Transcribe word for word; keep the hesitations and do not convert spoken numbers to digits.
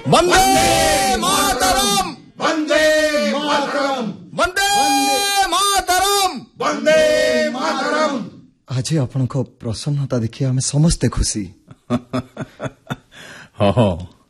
वंदे मातरम, वंदे मातरम, वंदे मातरम, वंदे मातरम। आज आपण प्रसन्नता देखिए आम समस्ते खुशी। हाँ